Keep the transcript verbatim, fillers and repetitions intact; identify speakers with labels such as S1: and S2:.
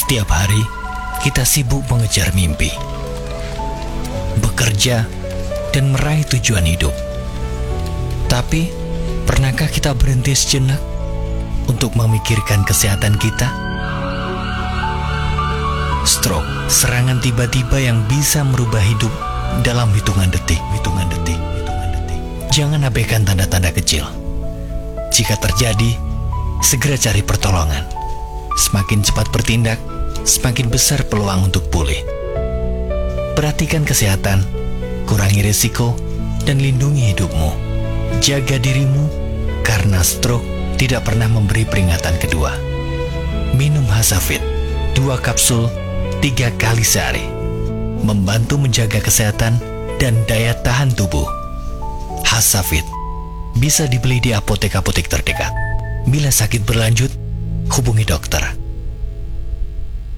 S1: Setiap hari, kita sibuk mengejar mimpi, bekerja, dan meraih tujuan hidup. Tapi, pernahkah kita berhenti sejenak untuk memikirkan kesehatan kita? Stroke, serangan tiba-tiba yang bisa merubah hidup dalam hitungan detik, hitungan detik, hitungan detik. Jangan abaikan tanda-tanda kecil. Jika terjadi, segera cari pertolongan. Semakin cepat bertindak, semakin besar peluang untuk pulih. Perhatikan kesehatan, kurangi risiko, dan lindungi hidupmu. Jaga dirimu, karena stroke tidak pernah memberi peringatan kedua. Minum Hasafit, dua kapsul, tiga kali sehari. Membantu menjaga kesehatan dan daya tahan tubuh. Hasafit bisa dibeli di apotek-apotek terdekat. Bila sakit berlanjut, hubungi dokter.